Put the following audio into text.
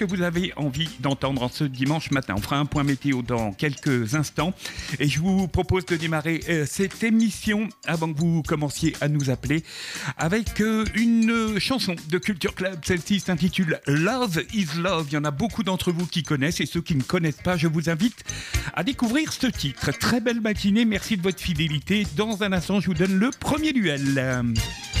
que vous avez envie d'entendre en ce dimanche matin. On fera un point météo dans quelques instants et je vous propose de démarrer cette émission avant que vous commenciez à nous appeler avec une chanson de Culture Club. Celle-ci s'intitule Love is Love. Il y en a beaucoup d'entre vous qui connaissent et ceux qui ne connaissent pas, je vous invite à découvrir ce titre. Très belle matinée, merci de votre fidélité. Dans un instant, je vous donne le premier duel.